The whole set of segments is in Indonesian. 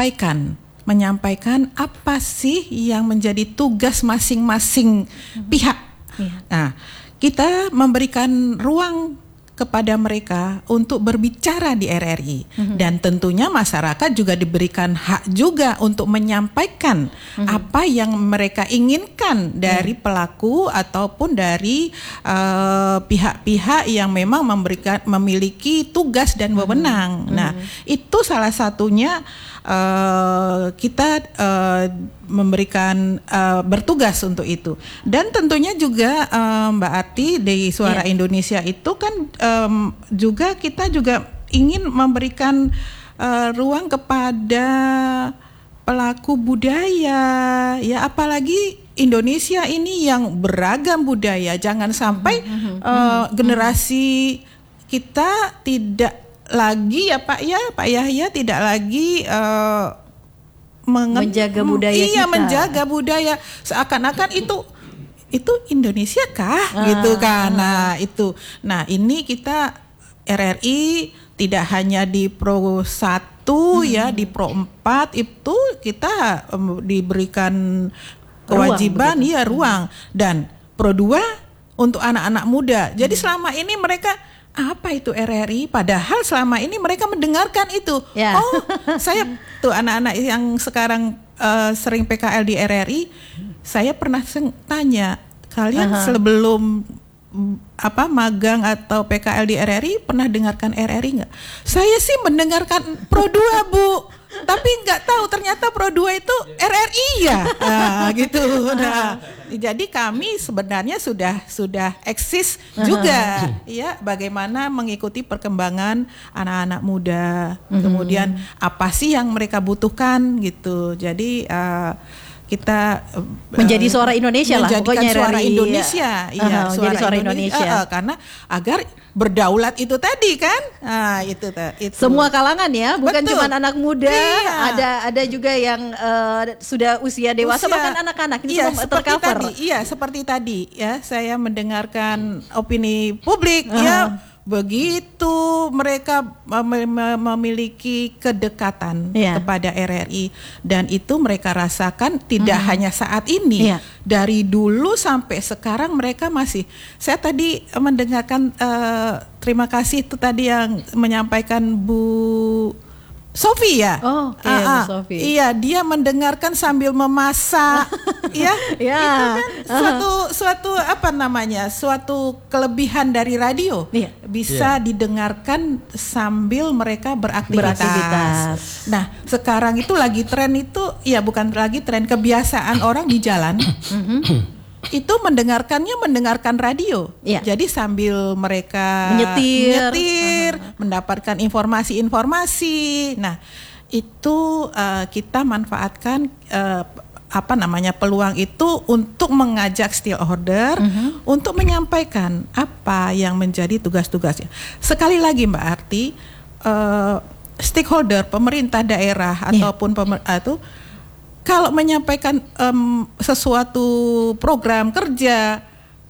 menyampaikan apa sih yang menjadi tugas masing-masing pihak. Nah, kita memberikan ruang kepada mereka untuk berbicara di RRI dan tentunya masyarakat juga diberikan hak juga untuk menyampaikan apa yang mereka inginkan dari pelaku ataupun dari pihak-pihak yang memang memiliki tugas dan wewenang. Nah, itu salah satunya kita memberikan bertugas untuk itu. Dan tentunya juga Mbak Ati di Suara Indonesia itu kan juga kita juga ingin memberikan ruang kepada pelaku budaya, ya apalagi Indonesia ini yang beragam budaya. Jangan sampai generasi kita tidak lagi Pak Yahya tidak lagi menjaga budaya kita. Menjaga budaya seakan-akan itu Indonesia kah gitu kan. Nah ini kita RRI tidak hanya di Pro 1 ya, di Pro 4 itu kita diberikan kewajiban ruang dan Pro 2 untuk anak-anak muda. Jadi selama ini mereka apa itu RRI? Padahal selama ini mereka mendengarkan itu. Oh, saya tuh anak-anak yang sekarang sering PKL di RRI, saya pernah tanya, kalian sebelum magang atau PKL di RRI pernah dengarkan RRI nggak? Saya sih mendengarkan Pro 2 Bu, tapi nggak tahu ternyata Pro 2 itu RRI ya, gitu. Nah, jadi kami sebenarnya sudah eksis juga, ya bagaimana mengikuti perkembangan anak-anak muda, kemudian apa sih yang mereka butuhkan gitu. Jadi kita menjadi suara Indonesia lah, pokoknya suara Indonesia, suara Suara Indonesia, karena agar berdaulat itu tadi kan, itu. Semua kalangan ya, bukan cuma anak muda, ada juga yang sudah usia dewasa, bahkan anak-anak ini semua tercover. Seperti tadi ya, saya mendengarkan opini publik begitu mereka memiliki kedekatan kepada RRI dan itu mereka rasakan tidak hanya saat ini, dari dulu sampai sekarang mereka masih. Saya tadi mendengarkan terima kasih itu tadi yang menyampaikan Bu Sofi ya. Bu Sofi. Iya, dia mendengarkan sambil memasak. Itu kan suatu suatu kelebihan dari radio. Bisa didengarkan sambil mereka beraktivitas. Nah, sekarang itu lagi tren itu, bukan lagi tren, kebiasaan orang di jalan. Itu mendengarkan radio. Jadi sambil mereka menyetir, mendapatkan informasi-informasi. Nah, itu kita manfaatkan peluang itu untuk mengajak stakeholder untuk menyampaikan apa yang menjadi tugas-tugasnya. Sekali lagi Mbak Arti, stakeholder pemerintah daerah ataupun itu kalau menyampaikan sesuatu program kerja,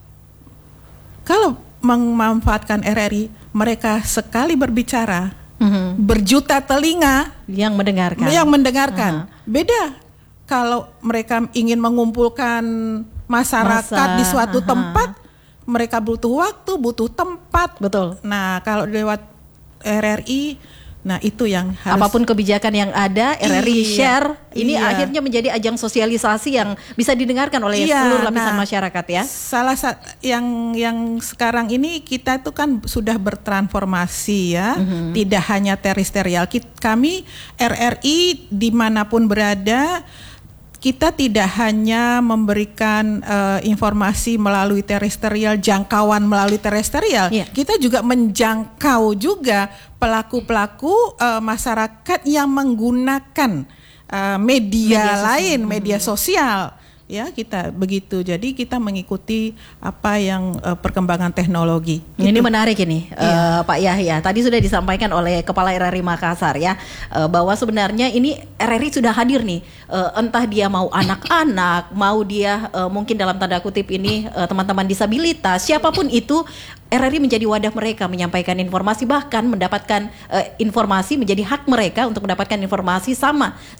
kalau memanfaatkan RRI, mereka sekali berbicara, berjuta telinga yang mendengarkan. Beda kalau mereka ingin mengumpulkan masyarakat di suatu tempat, mereka butuh waktu, butuh tempat. Betul. Nah, kalau lewat RRI, nah itu yang harus, apapun kebijakan yang ada RRI share ini akhirnya menjadi ajang sosialisasi yang bisa didengarkan oleh seluruh lapisan masyarakat ya. Salah satu yang sekarang ini kita itu kan sudah bertransformasi ya, tidak hanya terestrial. Kami RRI dimanapun berada, kita tidak hanya memberikan informasi melalui terestrial, jangkauan melalui terestrial, kita juga menjangkau juga pelaku-pelaku masyarakat yang menggunakan media lain, media sosial. Ya, kita begitu. Jadi kita mengikuti apa yang perkembangan teknologi. Ini menarik ini, Pak Yahya. Tadi sudah disampaikan oleh Kepala RRI Makassar ya, bahwa sebenarnya ini RRI sudah hadir nih. Entah dia mau anak-anak, mau dia mungkin dalam tanda kutip ini teman-teman disabilitas, siapapun itu, RRI menjadi wadah mereka menyampaikan informasi, bahkan mendapatkan informasi menjadi hak mereka untuk mendapatkan informasi sama